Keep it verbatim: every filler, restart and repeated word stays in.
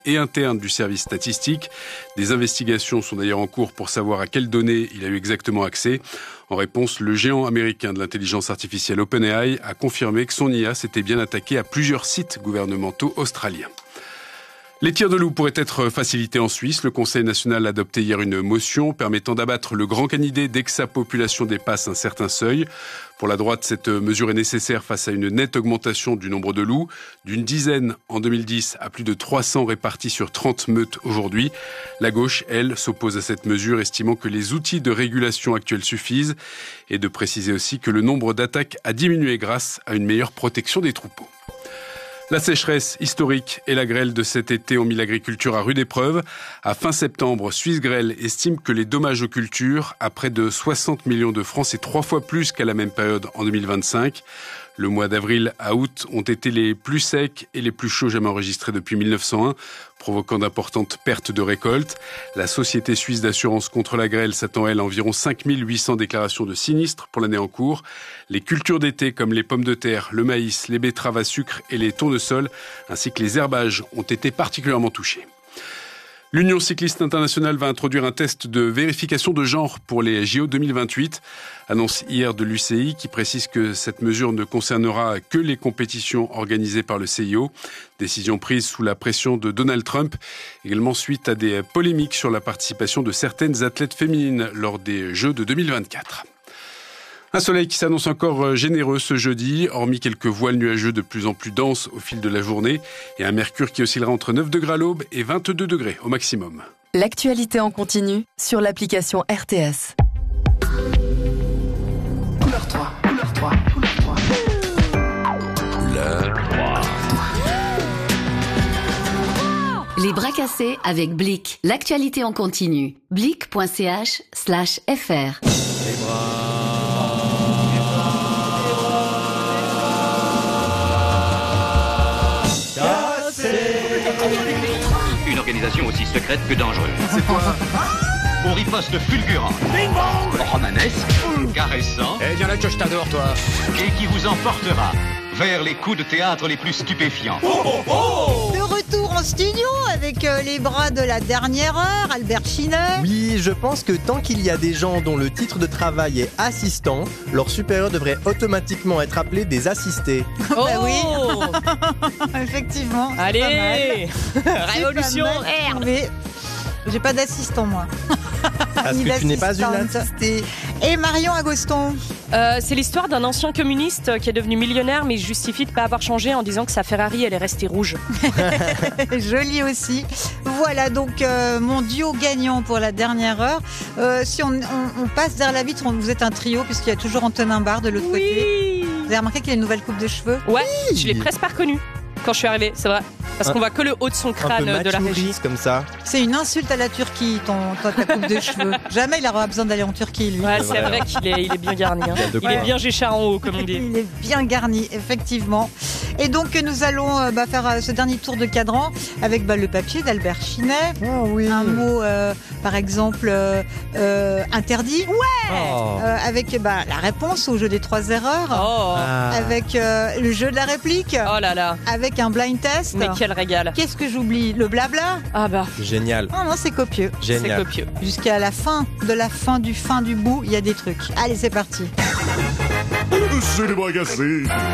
et interne du service statistique. Des investigations sont d'ailleurs en cours pour savoir à quelles données il a eu exactement accès. En réponse, le géant américain de l'intelligence artificielle OpenAI a confirmé que son I A s'était bien attaqué à plusieurs sites gouvernementaux australiens. Les tirs de loup pourraient être facilités en Suisse. Le Conseil national a adopté hier une motion permettant d'abattre le grand canidé dès que sa population dépasse un certain seuil. Pour la droite, cette mesure est nécessaire face à une nette augmentation du nombre de loups, d'une dizaine en deux mille dix à plus de trois cents répartis sur trente meutes aujourd'hui. La gauche, elle, s'oppose à cette mesure, estimant que les outils de régulation actuels suffisent, et de préciser aussi que le nombre d'attaques a diminué grâce à une meilleure protection des troupeaux. La sécheresse historique et la grêle de cet été ont mis l'agriculture à rude épreuve. À fin septembre, Suisse Grêle estime que les dommages aux cultures, à près de soixante millions de francs, c'est trois fois plus qu'à la même période en deux mille vingt-cinq. Le mois d'avril à août ont été les plus secs et les plus chauds jamais enregistrés depuis mille neuf cent un, provoquant d'importantes pertes de récoltes. La Société suisse d'assurance contre la grêle s'attend, elle, à environ cinq mille huit cents déclarations de sinistres pour l'année en cours. Les cultures d'été comme les pommes de terre, le maïs, les betteraves à sucre et les tournesols, ainsi que les herbages, ont été particulièrement touchés. L'Union cycliste internationale va introduire un test de vérification de genre pour les J O deux mille vingt-huit. Annonce hier de l'U C I qui précise que cette mesure ne concernera que les compétitions organisées par le C I O. Décision prise sous la pression de Donald Trump, également suite à des polémiques sur la participation de certaines athlètes féminines lors des Jeux de deux mille vingt-quatre. Un soleil qui s'annonce encore généreux ce jeudi, hormis quelques voiles nuageux de plus en plus denses au fil de la journée, et un mercure qui oscillera entre neuf degrés à l'aube et vingt-deux degrés au maximum. L'actualité en continu sur l'application R T S. Couleur trois, couleur trois, couleur trois. Couleur trois. Les bras cassés avec Blick. L'actualité en continu. Blick.ch slash fr. Les bras. Une organisation aussi secrète que dangereuse. C'est quoi? Au riposte fulgurant, romanesque, caressant, Eh bien là que je t'adore, toi. et qui vous emportera vers les coups de théâtre les plus stupéfiants. De retour en studio avec euh, les bras de la dernière heure, Albert Chinet. Oui, je pense que tant qu'il y a des gens dont le titre de travail est assistant, leur supérieur devrait automatiquement être appelé des assistés. Oh bah oui, effectivement. c'est Allez, pas mal. révolution, C'est pas mal merde. trouvé. J'ai pas d'assistant, moi. Parce Ni que tu n'es pas une d'assistante. assistée. Et Marion Agoston. Euh, c'est l'histoire d'un ancien communiste qui est devenu millionnaire, mais il justifie de ne pas avoir changé en disant que sa Ferrari, elle est restée rouge. Joli aussi. Voilà donc euh, mon duo gagnant pour la dernière heure. Euh, si on, on, on passe vers la vitre, on- vous êtes un trio puisqu'il y a toujours Antonin Barre de l'autre côté. Vous avez remarqué qu'il a une nouvelle coupe de cheveux? Ouais, je l'ai presque pas reconnu quand je suis arrivée, c'est vrai. Parce Un- qu'on voit que le haut de son Un crâne peu de la régie. machouriste comme ça. C'est une insulte à la Turquie, ton, ton- ta coupe de cheveux. Jamais il aura besoin d'aller en Turquie, lui. Ouais, C'est c'est vrai. vrai qu'il est, il est bien garni. hein. Il y a de Il quoi. est bien Géchard en haut, comme on dit. Il est bien garni, effectivement. Et donc, nous allons euh, bah, faire euh, ce dernier tour de cadran avec bah, le papier d'Albert Chinet. Oh oui. Un mot, euh, par exemple, euh, euh, interdit. Ouais Oh. Euh, Avec bah, la réponse au jeu des trois erreurs. Oh, Ah. Avec euh, le jeu de la réplique. oh là là, Avec un blind test. mais quel régal. Qu'est-ce que j'oublie? Le blabla? Ah bah, Génial. Non, non, c'est copieux. c'est Génial. copieux. Jusqu'à la fin de la fin du fin du bout, il y a des trucs. Allez, c'est parti. C'est les bras cassés.